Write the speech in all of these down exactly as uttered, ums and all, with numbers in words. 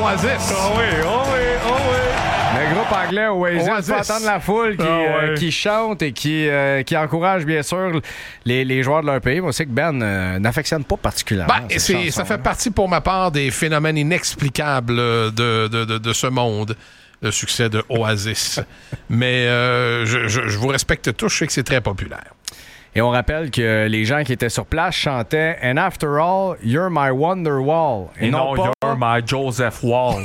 Oasis. Oh oui, oh oui, oh oui. Le groupe anglais Oasis, Oasis. on peut entendre la foule qui, Ah ouais. euh, qui chante et qui, euh, qui encourage bien sûr les, les joueurs de leur pays. On sait que Ben euh, n'affectionne pas particulièrement. Ben, cette c'est, chanson, ça fait hein. partie pour ma part des phénomènes inexplicables de, de, de, de ce monde, le succès de Oasis. Mais euh, je, je, je vous respecte tous, je sais que c'est très populaire. Et on rappelle que les gens qui étaient sur place chantaient « And after all, you're my Wonderwall ». Et non, pas... you're my Joseph Wall.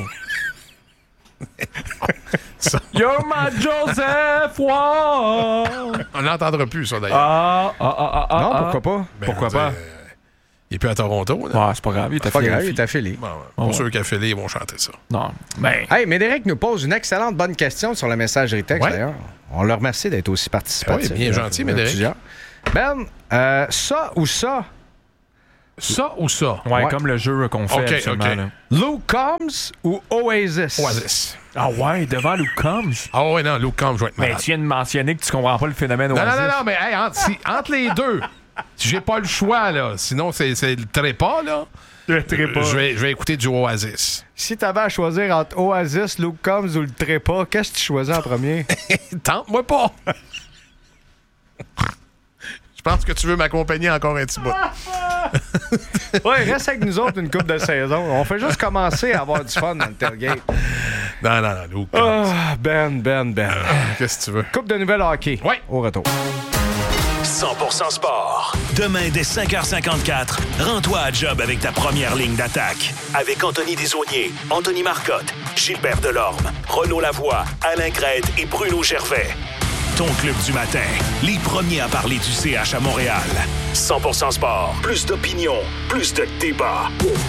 Ça, You're my Joseph Wall. on n'entendra plus ça d'ailleurs. Ah, ah, ah, ah, Non, ah. pourquoi pas? Ben, pourquoi on pas? dit, euh, il est plus à Toronto. Là. Ouais, c'est pas grave, il était Pas fait grave, une il fille. est affilié. Bon, ouais. Pour Ouais. ceux qui affilés, ils vont chanter ça. Non, mais... Hey, Médéric nous pose une excellente bonne question sur la messagerie texte, Ouais. d'ailleurs. On le remercie d'être aussi participatif. Ah oui, bien gentil, Médéric. Plusieurs. Ben, euh, ça ou ça? Ça ou ça? Ouais, Ouais. comme le jeu qu'on fait Ok, actuellement. ok. Là. Luke Combs ou Oasis? Oasis. Ah ouais, devant Luke Combs. Ah ouais, non, Luke Combs, je vais être Mais malade. tu viens de mentionner que tu comprends pas le phénomène Non, Oasis. non, non, non, mais hey, entre, si- entre les deux, si j'ai pas le choix, là, sinon c'est, c'est le trépas, là, Le trépas. je vais, je vais écouter du Oasis. Si t'avais à choisir entre Oasis, Luke Combs ou le trépas, qu'est-ce que tu choisis en premier? Tente-moi pas! Je pense que tu veux m'accompagner encore un petit bout. Ouais, reste avec nous autres une coupe de saison. On fait juste commencer à avoir du fun dans le tailgate. Non, non, non, Luke Combs. Ah, Ben, Ben, Ben. Qu'est-ce que tu veux? Coupe de nouvelles hockey. Ouais. Au retour. cent pour cent sport. Demain, dès cinq heures cinquante-quatre, rends-toi à job avec ta première ligne d'attaque. Avec Anthony Desaulniers, Anthony Marcotte, Gilbert Delorme, Renaud Lavoie, Alain Crête et Bruno Gervais. Ton club du matin, les premiers à parler du C H à Montréal. cent pour cent sport. Plus d'opinion, plus de débat.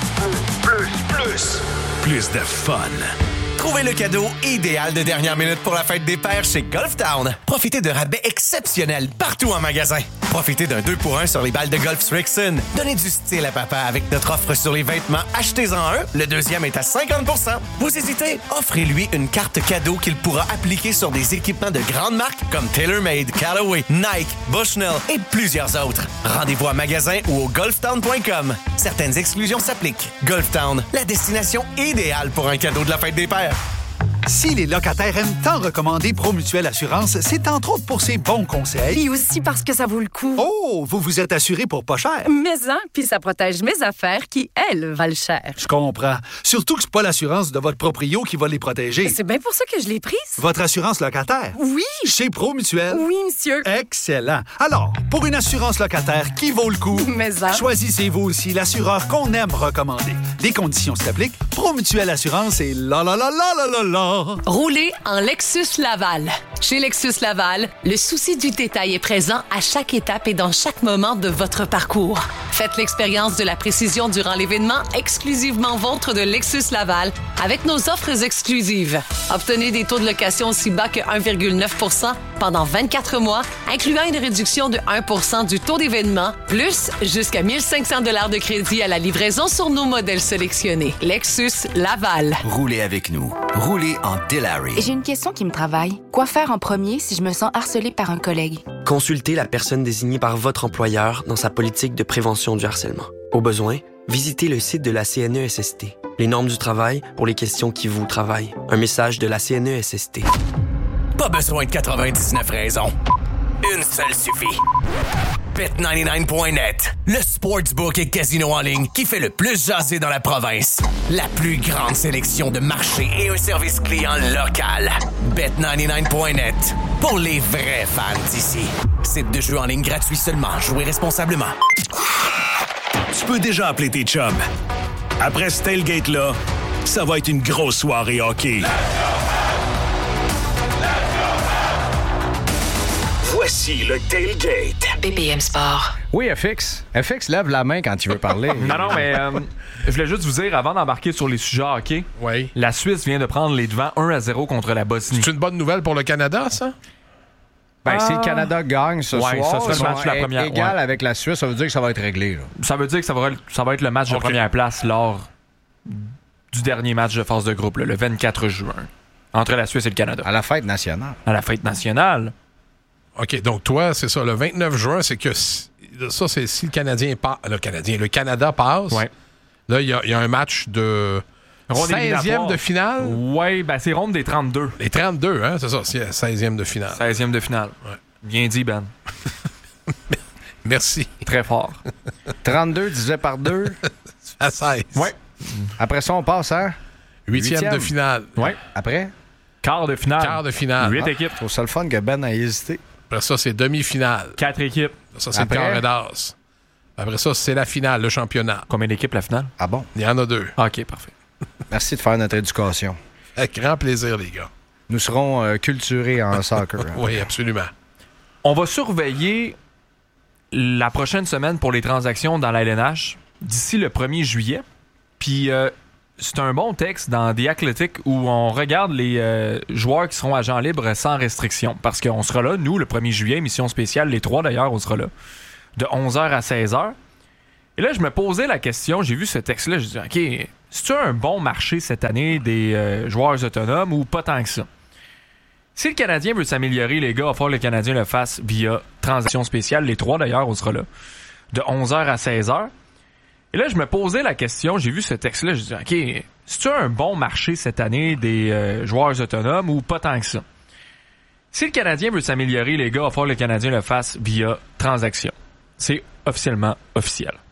Plus, plus, plus de fun. Trouvez le cadeau idéal de dernière minute pour la fête des pères chez Golf Town. Profitez de rabais exceptionnels partout en magasin. Profitez d'un deux pour un sur les balles de golf Srixon. Donnez du style à papa avec notre offre sur les vêtements. Achetez-en un, le deuxième est à cinquante pour cent. Vous hésitez? Offrez-lui une carte cadeau qu'il pourra appliquer sur des équipements de grandes marques comme TaylorMade, Callaway, Nike, Bushnell et plusieurs autres. Rendez-vous en magasin ou au golf town point com. Certaines exclusions s'appliquent. Golf Town, la destination idéale pour un cadeau de la fête des pères. Si les locataires aiment tant recommander Promutuelle Assurance, c'est entre autres pour ses bons conseils. Et aussi parce que ça vaut le coup. Oh, vous vous êtes assuré pour pas cher. Mais hein, puis ça protège mes affaires qui, elles, valent cher. Je comprends. Surtout que c'est pas l'assurance de votre proprio qui va les protéger. C'est bien pour ça que je l'ai prise. Votre assurance locataire. Oui. Chez Promutuelle. Oui, monsieur. Excellent. Alors, pour une assurance locataire qui vaut le coup, Mais hein. choisissez-vous aussi l'assureur qu'on aime recommander. Les conditions s'appliquent. Promutuelle Assurance et la la la la la la la. Roulez en Lexus Laval. Chez Lexus Laval, le souci du détail est présent à chaque étape et dans chaque moment de votre parcours. Faites l'expérience de la précision durant l'événement exclusivement vôtre de Lexus Laval avec nos offres exclusives. Obtenez des taux de location aussi bas que un virgule neuf pour cent pendant vingt-quatre mois, incluant une réduction de un pour cent du taux d'événement, plus jusqu'à mille cinq cents dollars de crédit à la livraison sur nos modèles sélectionnés. Lexus Laval. Roulez avec nous. Roulez en Delary. J'ai une question qui me travaille. Quoi faire en premier si je me sens harcelée par un collègue? Consultez la personne désignée par votre employeur dans sa politique de prévention du harcèlement. Au besoin, visitez le site de la C N E S S T. Les normes du travail pour les questions qui vous travaillent. Un message de la C N E S S T. Pas besoin de quatre-vingt-dix-neuf raisons. Une seule suffit. bet quatre-vingt-dix-neuf point net, le sportsbook et casino en ligne qui fait le plus jaser dans la province. La plus grande sélection de marchés et un service client local. bet quatre-vingt-dix-neuf point net, pour les vrais fans d'ici. Site de jeu en ligne gratuit seulement. Jouez responsablement. Tu peux déjà appeler tes chums. Après ce tailgate-là, ça va être une grosse soirée hockey. Voici le tailgate. B P M Sport. Oui, F X. F X lève la main quand il veut parler. Non, non, mais euh, je voulais juste vous dire, avant d'embarquer sur les sujets hockey, Oui. la Suisse vient de prendre les devants un à zéro contre la Bosnie. C'est une bonne nouvelle pour le Canada, ça? Ben, si Ah. le Canada gagne ce Ouais, soir, ça serait le ils match sont de la première, é- égal ouais. avec la Suisse, ça veut dire que ça va être réglé. Là. Ça veut dire que ça va, ça va être le match de Ok. première place lors du dernier match de phase de groupe, là, le vingt-quatre juin, entre la Suisse et le Canada. À la fête nationale. À la fête nationale. OK, donc toi, c'est ça, le vingt-neuf juin, c'est que si- ça, c'est si le Canadien passe, le Canadien, le Canada passe, Ouais. là, il y, a- il y a un match de, Ronde seizième de finale? Oui, ben c'est ronde des trente-deux. Les trente-deux, hein? C'est ça, c'est seizième de finale. seizième de finale. Ouais. Bien dit, Ben. Merci. Très fort. trente-deux divisé par deux. À seize. Oui. Après ça, on passe à... Huitième de finale. Oui. Après? Quart de finale. Quart de finale. Huit Ah, équipes. Je trouve ça le fun que Ben a hésité. Après ça, c'est demi-finale. Quatre équipes. Ça, c'est Après? le carré d'as. Après ça, c'est la finale, le championnat. Combien d'équipes la finale? Ah bon? Il y en a deux. Ah, OK, parfait. Merci de faire notre éducation. Avec grand plaisir, les gars. Nous serons euh, culturés en soccer. Hein. Oui, absolument. On va surveiller la prochaine semaine pour les transactions dans la L N H d'ici le premier juillet. Puis euh, c'est un bon texte dans The Athletic où on regarde les euh, joueurs qui seront agents libres sans restriction. Parce qu'on sera là, nous, le premier juillet, émission spéciale, les trois d'ailleurs, on sera là, de onze heures à seize heures. Et là, je me posais la question, j'ai vu ce texte-là, je me dis, OK, c'est-tu un bon marché cette année des euh, joueurs autonomes ou pas tant que ça? Si le Canadien veut s'améliorer, les gars, il va falloir que le Canadien le fasse via transaction spéciale. Les trois, d'ailleurs, on sera là. De onze heures à seize heures. Et là, je me posais la question, j'ai vu ce texte-là, je me dis, OK, c'est-tu un bon marché cette année des euh, joueurs autonomes ou pas tant que ça? Si le Canadien veut s'améliorer, les gars, il va falloir que le Canadien le fasse via transaction. C'est officiellement officiel.